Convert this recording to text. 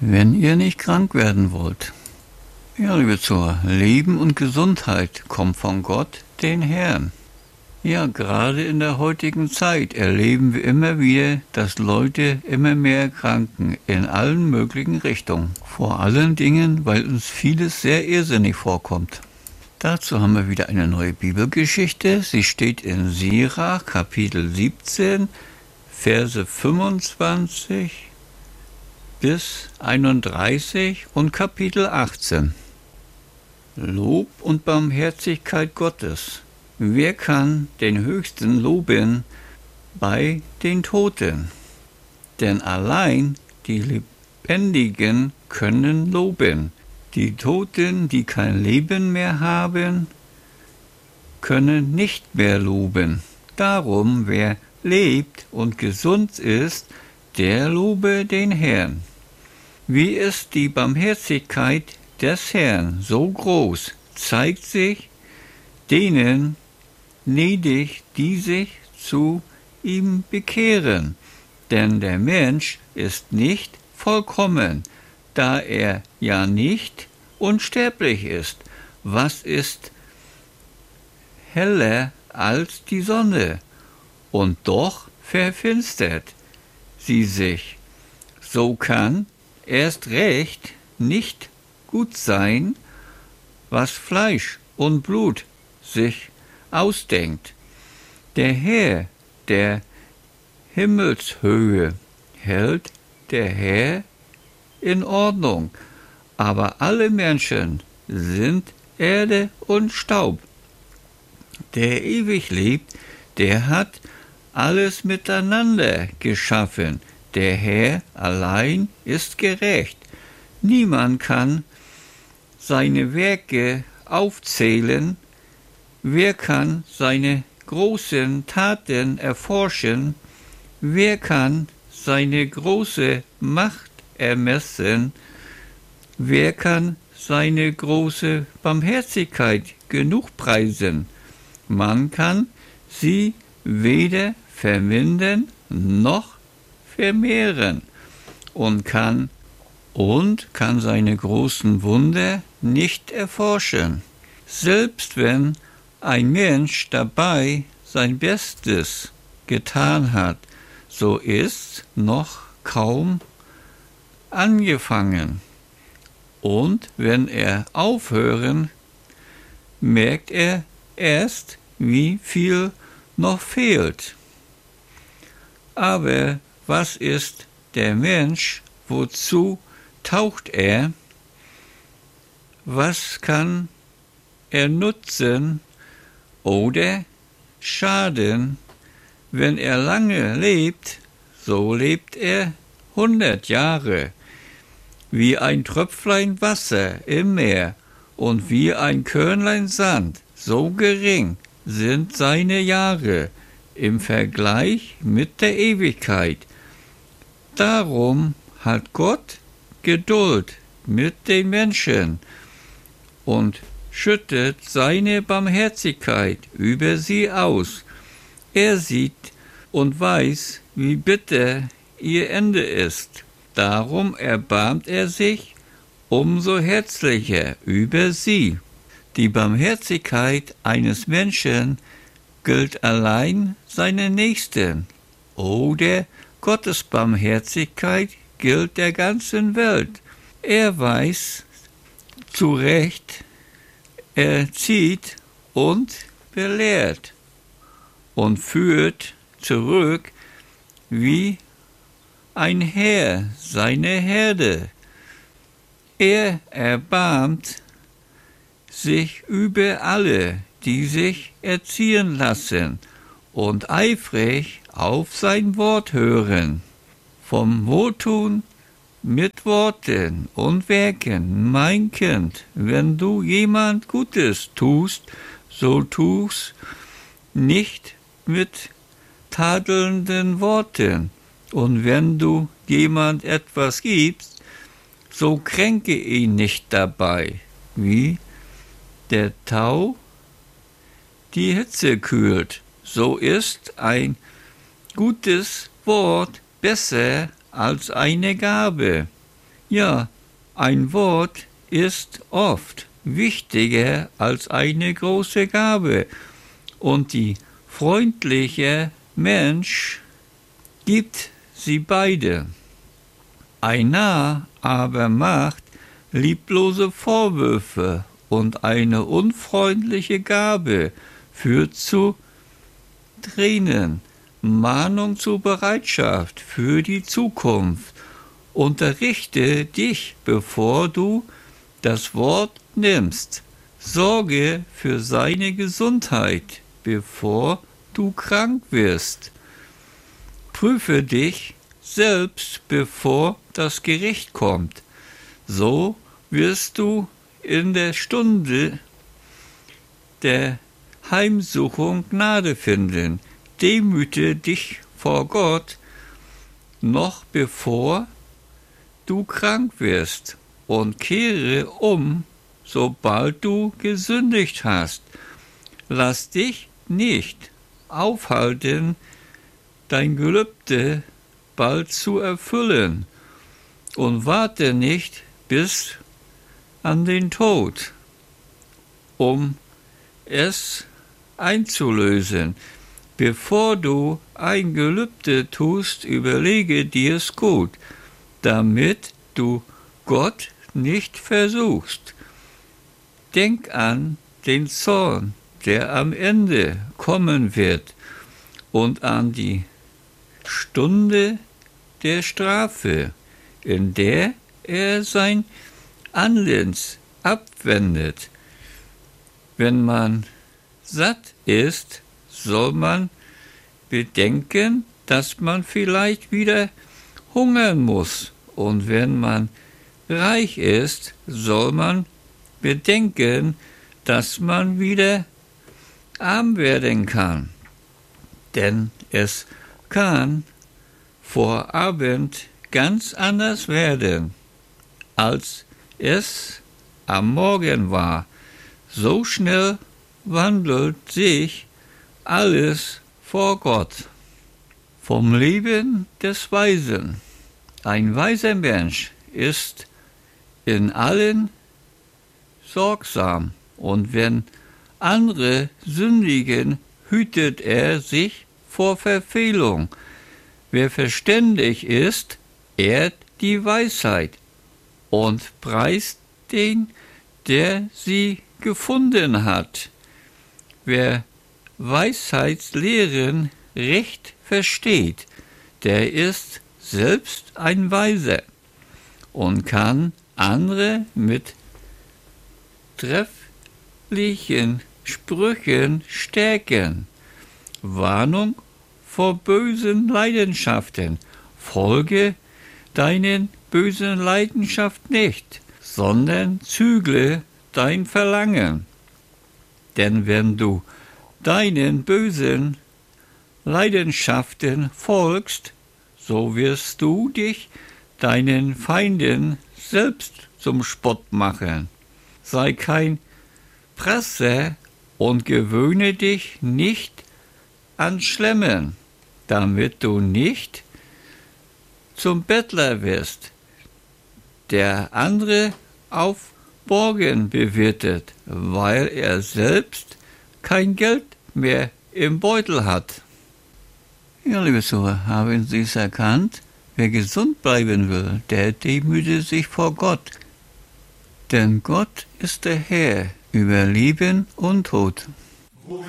wenn ihr nicht krank werden wollt. Ja, liebe Zuhörer, Leben und Gesundheit kommt von Gott, den Herrn. Ja, gerade in der heutigen Zeit erleben wir immer wieder, dass Leute immer mehr erkranken, in allen möglichen Richtungen. Vor allen Dingen, weil uns vieles sehr irrsinnig vorkommt. Dazu haben wir wieder eine neue Bibelgeschichte. Sie steht in Sirach, Kapitel 17, Verse 25 bis 31 und Kapitel 18. Lob und Barmherzigkeit Gottes. Wer kann den Höchsten loben bei den Toten? Denn allein die Lebendigen können loben. Die Toten, die kein Leben mehr haben, können nicht mehr loben. Darum, wer lebt und gesund ist, der lobe den Herrn. Wie ist die Barmherzigkeit des Herrn so groß, zeigt sich denen gnädig, die sich zu ihm bekehren. Denn der Mensch ist nicht vollkommen, da er ja nicht unsterblich ist. Was ist heller als die Sonne? Und doch verfinstert sie sich. So kann erst recht nicht gut sein, was Fleisch und Blut sich ausdenkt. Der Herr der Himmelshöhe hält der Herr in Ordnung, aber alle Menschen sind Erde und Staub. Der ewig lebt, der hat alles miteinander geschaffen. Der Herr allein ist gerecht. Niemand kann seine Werke aufzählen. Wer kann seine großen Taten erforschen? Wer kann seine große Macht ermessen? Wer kann seine große Barmherzigkeit genug preisen? Man kann sie weder vermindern noch vermehren und kann seine großen Wunder nicht erforschen. Selbst wenn ein Mensch dabei sein Bestes getan hat, so ist's noch kaum angefangen. Und wenn er aufhören, merkt er erst, wie viel noch fehlt. Aber was ist der Mensch? Wozu taucht er? Was kann er nutzen oder schaden? Wenn er lange lebt, so lebt er 100 Jahre, wie ein Tröpflein Wasser im Meer und wie ein Körnlein Sand, so gering sind seine Jahre im Vergleich mit der Ewigkeit. Darum hat Gott Geduld mit den Menschen und schüttet seine Barmherzigkeit über sie aus. Er sieht und weiß, wie bitter ihr Ende ist. Darum erbarmt er sich umso herzlicher über sie. Die Barmherzigkeit eines Menschen gilt allein seinen Nächsten, oder Gottes Barmherzigkeit gilt der ganzen Welt. Er weiß zurecht, erzieht und belehrt und führt zurück wie ein Herr seine Herde. Er erbarmt sich über alle, die sich erziehen lassen und eifrig auf sein Wort hören. Vom Wohltun mit Worten und Werken, mein Kind, wenn du jemand Gutes tust, so tu's nicht mit tadelnden Worten. Und wenn du jemand etwas gibst, so kränke ihn nicht dabei, wie der Tau die Hitze kühlt. So ist ein gutes Wort besser als eine Gabe. Ja, ein Wort ist oft wichtiger als eine große Gabe, und die freundliche Mensch gibt sie beide. Ein Narr aber macht lieblose Vorwürfe, und eine unfreundliche Gabe führt zu Tränen. Mahnung zur Bereitschaft für die Zukunft. Unterrichte dich, bevor du das Wort nimmst. Sorge für seine Gesundheit, bevor du krank wirst. Prüfe dich selbst, bevor das Gericht kommt. So wirst du in der Stunde der Heimsuchung Gnade finden. Demüte dich vor Gott, noch bevor du krank wirst, und kehre um, sobald du gesündigt hast. Lass dich nicht aufhalten, dein Gelübde bald zu erfüllen, und warte nicht bis an den Tod, um es einzulösen. Bevor du ein Gelübde tust, überlege dir's gut, damit du Gott nicht versuchst. Denk an den Zorn, der am Ende kommen wird, und an die Stunde der Strafe, in der er sein Antlitz abwendet. Wenn man satt ist, soll man bedenken, dass man vielleicht wieder hungern muss. Und wenn man reich ist, soll man bedenken, dass man wieder arm werden kann. Denn es kann vor Abend ganz anders werden, als es am Morgen war. So schnell wandelt sich alles vor Gott. Vom Leben des Weisen. Ein weiser Mensch ist in allen sorgsam, und wenn andere sündigen, hütet er sich vor Verfehlung. Wer verständig ist, ehrt die Weisheit und preist den, der sie gefunden hat. Wer Weisheitslehren recht versteht, der ist selbst ein Weiser und kann andere mit trefflichen Sprüchen stärken. Warnung vor bösen Leidenschaften. Folge deinen bösen Leidenschaft nicht, sondern zügle dein Verlangen. Denn wenn du deinen bösen Leidenschaften folgst, so wirst du dich deinen Feinden selbst zum Spott machen. Sei kein Presser und gewöhne dich nicht an Schlemmen, damit du nicht zum Bettler wirst, der andere auf Borgen bewirtet, weil er selbst kein Geld mehr im Beutel hat. Ja, liebe Zuhörer, haben Sie es erkannt? Wer gesund bleiben will, der demütigt sich vor Gott. Denn Gott ist der Herr über Leben und Tod.